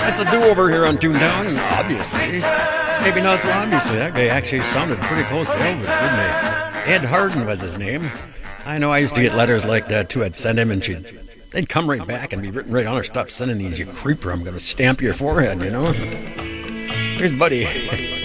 It's a do-over here on Toontown, obviously. Maybe not so obviously. That guy actually sounded pretty close to Elvis, didn't he? Ed Harden was his name. I know I used to get letters like that too. I'd send him and they'd come right back and be written right on her. Stop sending these, you creeper. I'm going to stamp your forehead, you know? Here's Buddy.